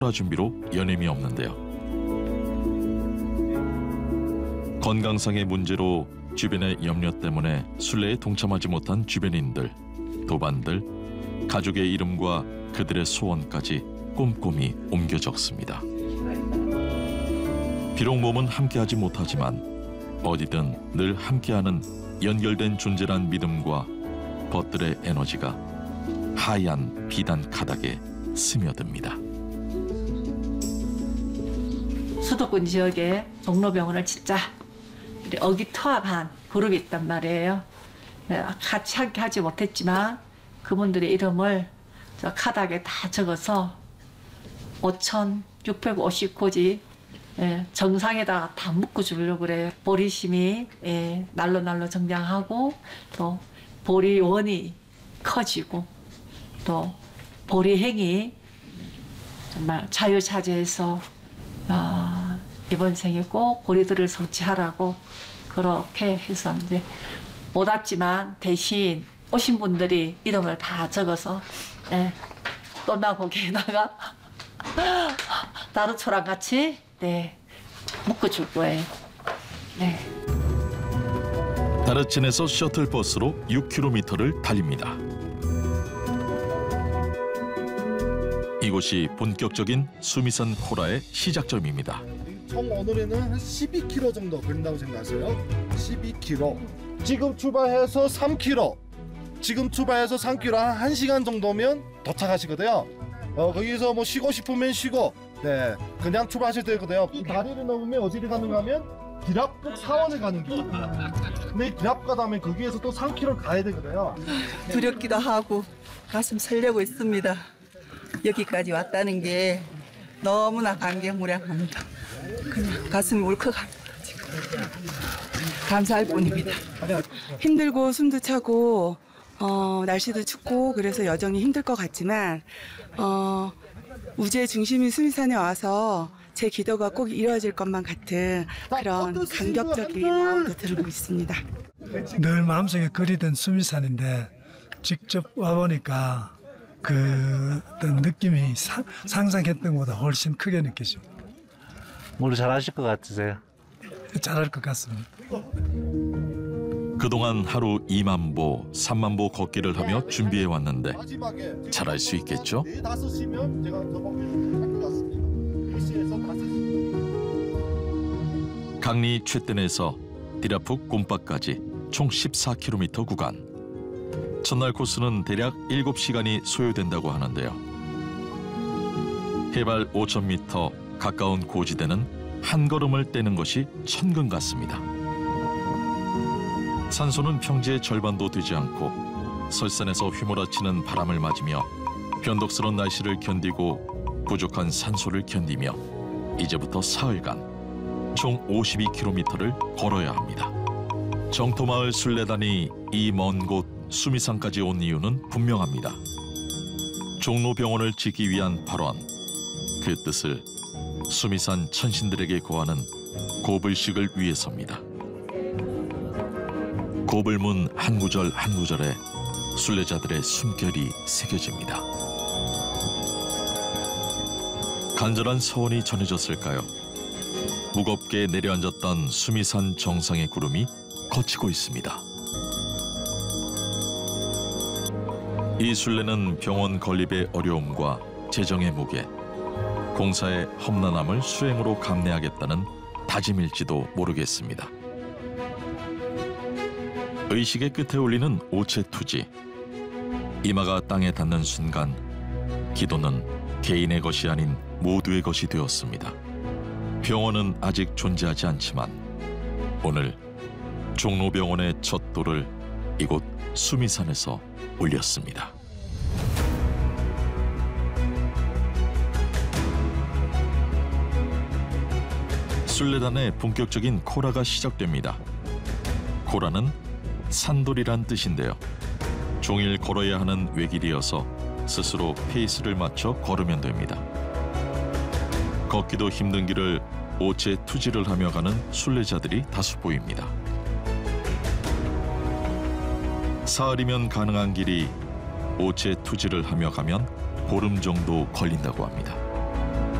준비로 여념이 없는데요. 건강상의 문제로 주변의 염려 때문에 순례에 동참하지 못한 주변인들, 도반들, 가족의 이름과 그들의 소원까지 꼼꼼히 옮겨 적습니다. 비록 몸은 함께하지 못하지만 어디든 늘 함께하는 연결된 존재란 믿음과 벗들의 에너지가 하얀 비단 가닥에 스며듭니다. 수도권 지역에 종로병원을 진짜 어깃투합한 그룹이 있단 말이에요. 같이 함께 하지 못했지만 그분들의 이름을 저 카닥에 다 적어서 5,659지 정상에다가 다 묶어주려고 그래요. 보리심이 날로 정장하고 또 보리원이 커지고 또 보리행이 정말 자유자재해서 이번 생에 꼭 보리들을 성취하라고 그렇게 해서 이제 못 왔지만 대신 오신 분들이 이름을 다 적어서 또나고기에다가 나루초랑 같이 묶어줄 거예요. 네. 다르친에서 셔틀버스로 6km를 달립니다. 이곳이 본격적인 수미산 코라의 시작점입니다. 총 오늘에는 한 12km 정도 걸린다고 생각하세요. 12km. 지금 출발해서 3km. 한 1시간 정도면 도착하시거든요. 거기서 뭐 쉬고 싶으면 쉬고, 그냥 출발하실 때거든요. 이 다리를 넘으면 어디를 가는가 하면 기랍북 사원에 가는 길입니다. 근데 기랍 가다 하면 거기에서 또 3km 가야 되거든요. 두렵기도 하고 가슴 설레고 있습니다. 여기까지 왔다는 게 너무나 감개무량합니다. 그냥 가슴이 울컥합니다. 지금. 감사할 뿐입니다. 힘들고 숨도 차고 날씨도 춥고 그래서 여전히 힘들 것 같지만 우주의 중심인 수미산에 와서 제 기도가 꼭 이루어질 것만 같은 그런 감격적인 마음도 들고 있습니다. 늘 마음속에 그리던 수미산인데 직접 와보니까 그 어떤 느낌이 상상했던 것보다 훨씬 크게 느껴집니다. 오늘 잘하실 것 같으세요? 잘할 것 같습니다. 그동안 하루 2만 보, 3만 보 걷기를 하며 준비해 왔는데 잘할 수 있겠죠? 4-5시면 제가 저번에 할것 같습니다. 2시에서 5시. 강리 최뜬에서 디라푹 곰바까지 총 14km 구간. 첫날 코스는 대략 7시간이 소요된다고 하는데요. 해발 5,000m 가까운 고지대는 한 걸음을 떼는 것이 천근 같습니다. 산소는 평지의 절반도 되지 않고 설산에서 휘몰아치는 바람을 맞으며 변덕스러운 날씨를 견디고 부족한 산소를 견디며 이제부터 사흘간 총 52km를 걸어야 합니다. 정토마을 순례단이 이 먼 곳 수미산까지 온 이유는 분명합니다. 종로병원을 짓기 위한 발원, 그 뜻을 수미산 천신들에게 고하는 고불식을 위해서입니다. 고불문 한 구절 한 구절에 순례자들의 숨결이 새겨집니다. 간절한 서원이 전해졌을까요? 무겁게 내려앉았던 수미산 정상의 구름이 걷히고 있습니다. 이 순례는 병원 건립의 어려움과 재정의 무게, 공사의 험난함을 수행으로 감내하겠다는 다짐일지도 모르겠습니다. 의식의 끝에 울리는 오체투지. 이마가 땅에 닿는 순간 기도는 개인의 것이 아닌 모두의 것이 되었습니다. 병원은 아직 존재하지 않지만 오늘 종로병원의 첫 돌을 이곳 수미산에서 올렸습니다. 순례단의 본격적인 코라가 시작됩니다. 코라는 산돌이란 뜻인데요. 종일 걸어야 하는 외길이어서 스스로 페이스를 맞춰 걸으면 됩니다. 걷기도 힘든 길을 오체 투지를 하며 가는 순례자들이 다수 보입니다. 사흘이면 가능한 길이 오체 투지를 하며 가면 보름 정도 걸린다고 합니다.